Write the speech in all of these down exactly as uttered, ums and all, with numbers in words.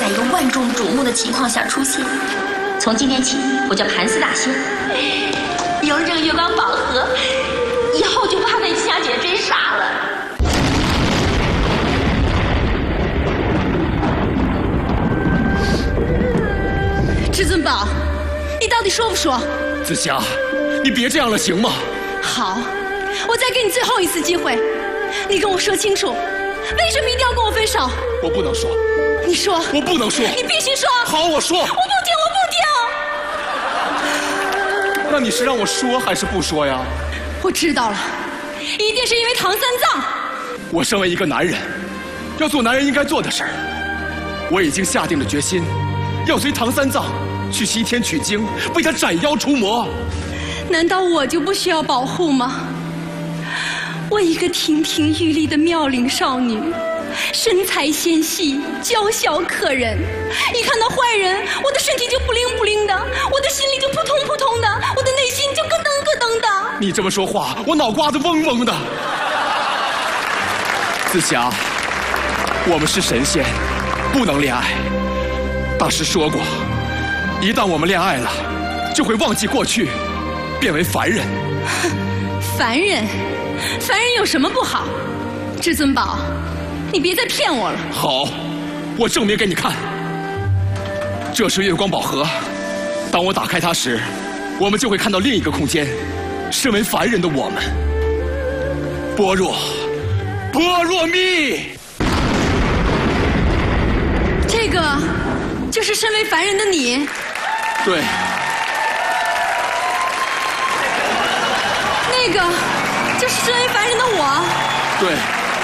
在一个万众瞩目的情况下出现。从今天起，我叫盘丝大仙，有了这个月光宝盒，以后就不怕被夏姐追杀了。 至尊宝，你到底说不说？ 紫霞，你别这样了，行吗？ 好，我再给你最后一次机会，你跟我说清楚，为什么一定要跟我分手？ 我不能说。 你说。 我不能说。 你必须说。 好，我说。 我不听，我不听。那你是让我说还是不说呀？ 我知道了，一定是因为唐三藏。 我身为一个男人，要做男人应该做的事儿。我已经下定了决心，要随唐三藏去西天取经，为他斩妖除魔。 难道我就不需要保护吗？我一个亭亭玉立的妙龄少女，身材纤细，娇小可人，一看到坏人，我的身体就不灵不灵的，我的心里就扑通扑通的，我的内心就咯噔咯噔的。 你这么说话，我脑瓜子嗡嗡的。紫霞，我们是神仙，不能恋爱。大师说过，一旦我们恋爱了，就会忘记过去，变为凡人。 凡人？凡人有什么不好？至尊宝，你别再骗我了。 好，我证明给你看。这是月光宝盒，当我打开它时，我们就会看到另一个空间。身为凡人的我们，般若，般若蜜。 这个就是身为凡人的你。 对。 那个就是身为凡人的我。 对。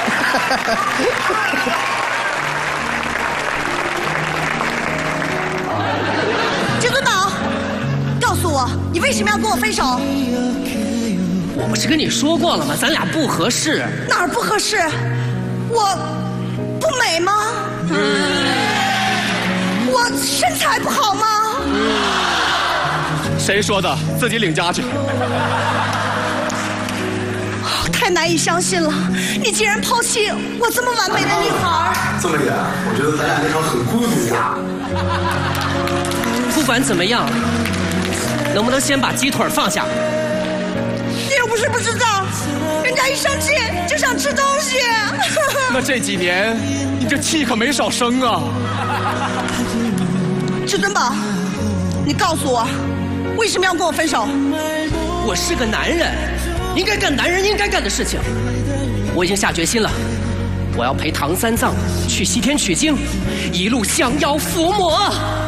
至尊宝，告诉我，你为什么要跟我分手？ 我不是跟你说过了吗？咱俩不合适。 哪儿不合适？我不美吗？嗯。我身材不好吗？ 嗯。谁说的？自己领家去。 太难以相信了，你竟然抛弃我这么完美的女孩。 这么远，我觉得咱俩那场很孤独呀。 不管怎么样，能不能先把鸡腿放下？ 你又不是不知道，人家一生气就想吃东西。 那这几年你这气可没少生啊。 至尊宝，你告诉我，为什么要跟我分手？ 我是个男人，应该干男人应该干的事情。我已经下决心了，我要陪唐三藏去西天取经，一路降妖伏魔。